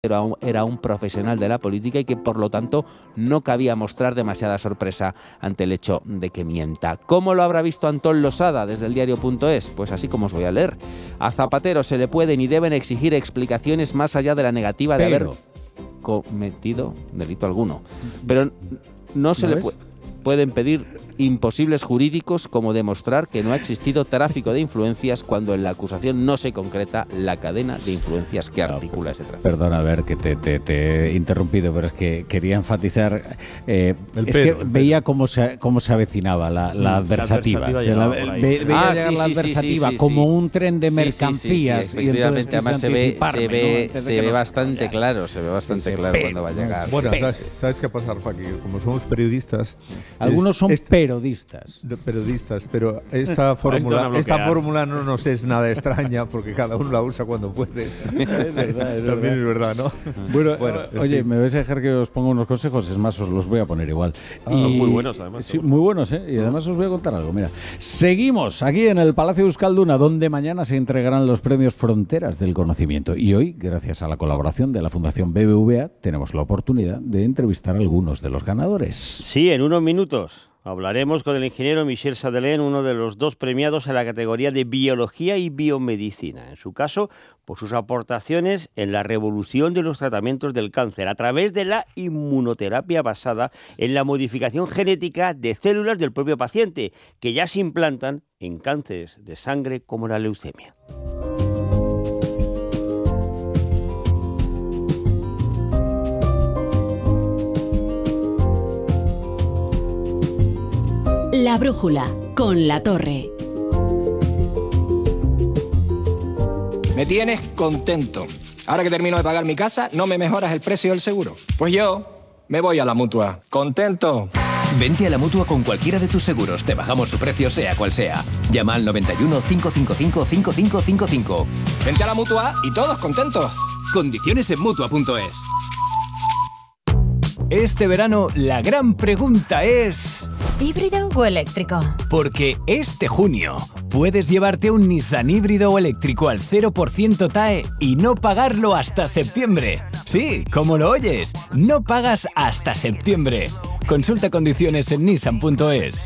era un profesional de la política y que por lo tanto no cabía mostrar demasiada sorpresa ante el hecho de que mienta. ¿Cómo lo habrá visto Antón Losada desde el diario.es? Pues así como os voy a leer. A Zapatero se le pueden y deben exigir explicaciones más allá de la negativa de haber cometido delito alguno. Pero no se le pueden pedir imposibles jurídicos como demostrar que no ha existido tráfico de influencias cuando en la acusación no se concreta la cadena de influencias que articula ese tráfico. Perdona, a ver, que te he interrumpido, pero es que quería enfatizar que veía cómo se avecinaba la adversativa. Veía llegar la adversativa como un tren de mercancías. Sí, efectivamente, además se ve bastante claro, claro cuando va a llegar. Bueno, ¿sabes qué pasa, Rafa? Que como somos periodistas... Algunos son periodistas, pero esta fórmula no nos es nada extraña porque cada uno la usa cuando puede. También es verdad, ¿no? Bueno, oye, me vais a dejar que os ponga unos consejos, es más, os los voy a poner igual. Son muy buenos, además. Sí, muy buenos, ¿eh? Y además os voy a contar algo. Mira, seguimos aquí en el Palacio de Euskalduna, donde mañana se entregarán los premios Fronteras del Conocimiento. Y hoy, gracias a la colaboración de la Fundación BBVA, tenemos la oportunidad de entrevistar a algunos de los ganadores. Sí, en unos minutos hablaremos con el ingeniero Michel Sadelén, uno de los dos premiados en la categoría de Biología y Biomedicina. En su caso, por sus aportaciones en la revolución de los tratamientos del cáncer a través de la inmunoterapia basada en la modificación genética de células del propio paciente, que ya se implantan en cánceres de sangre como la leucemia. La brújula, con La Torre. Me tienes contento. Ahora que termino de pagar mi casa, ¿no me mejoras el precio del seguro? Pues yo me voy a la Mutua. ¿Contento? Vente a la Mutua con cualquiera de tus seguros. Te bajamos su precio, sea cual sea. Llama al 91 555 5555. Vente a la Mutua y todos contentos. Condiciones en Mutua.es. Este verano, la gran pregunta es... ¿híbrido o eléctrico? Porque este junio puedes llevarte un Nissan híbrido o eléctrico al 0% TAE y no pagarlo hasta septiembre. Sí, como lo oyes, no pagas hasta septiembre. Consulta condiciones en Nissan.es.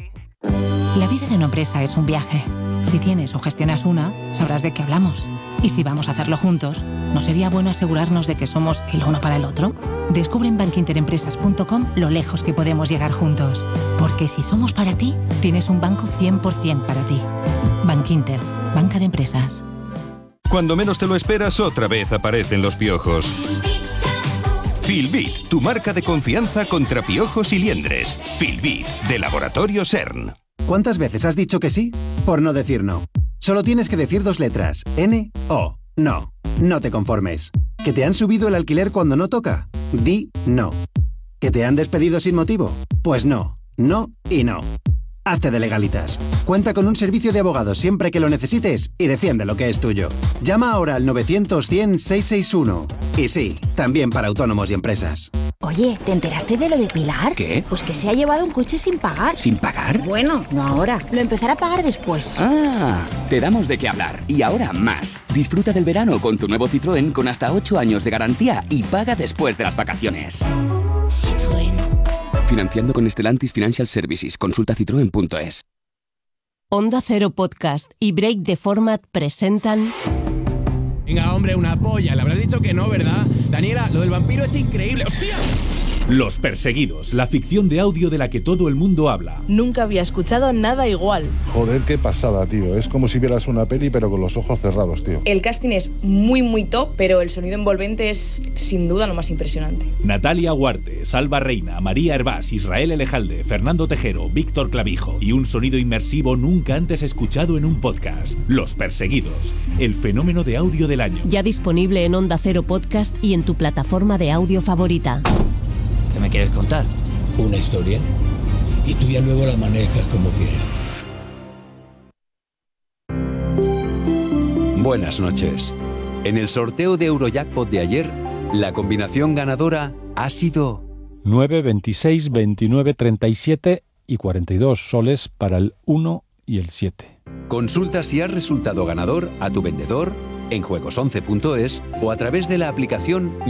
La vida de una empresa es un viaje. Si tienes o gestionas una, sabrás de qué hablamos. Y si vamos a hacerlo juntos, ¿no sería bueno asegurarnos de que somos el uno para el otro? Descubre en bankinterempresas.com lo lejos que podemos llegar juntos. Porque si somos para ti, tienes un banco 100% para ti. Bankinter, banca de empresas. Cuando menos te lo esperas, otra vez aparecen los piojos. Filbit, tu marca de confianza contra piojos y liendres. Filbit, de Laboratorio CERN. ¿Cuántas veces has dicho que sí? Por no decir no. Solo tienes que decir dos letras. N-O. No. No te conformes. ¿Que te han subido el alquiler cuando no toca? Di no. ¿Que te han despedido sin motivo? Pues no. No y no. Hazte de Legalitas. Cuenta con un servicio de abogados siempre que lo necesites y defiende lo que es tuyo. Llama ahora al 900-100-661. Y sí, también para autónomos y empresas. Oye, ¿te enteraste de lo de Pilar? ¿Qué? Pues que se ha llevado un coche sin pagar. ¿Sin pagar? Bueno, no ahora. Lo empezará a pagar después. Ah, te damos de qué hablar. Y ahora más. Disfruta del verano con tu nuevo Citroën con hasta 8 años de garantía y paga después de las vacaciones. Citroën. Financiando con Stellantis Financial Services. Consulta citroen.es. Onda Cero Podcast y Break the Format presentan... Venga, hombre, una polla. Le habrás dicho que no, ¿verdad? Daniela, lo del vampiro es increíble. ¡Hostia! Los Perseguidos, la ficción de audio de la que todo el mundo habla. Nunca había escuchado nada igual. Joder, qué pasada, tío. Es como si vieras una peli pero con los ojos cerrados, tío. El casting es muy top, pero el sonido envolvente es sin duda lo más impresionante. Natalia Huarte, Salva Reina, María Hervás, Israel Elejalde, Fernando Tejero, Víctor Clavijo y un sonido inmersivo nunca antes escuchado en un podcast. Los Perseguidos, el fenómeno de audio del año. Ya disponible en Onda Cero Podcast y en tu plataforma de audio favorita. ¿Qué me quieres contar? Una historia. Y tú ya luego la manejas como quieras. Buenas noches. En el sorteo de Eurojackpot de ayer, la combinación ganadora ha sido 9, 26, 29, 37 y 42 soles para el 1 y el 7. Consulta si has resultado ganador a tu vendedor, en juegos11.es o a través de la aplicación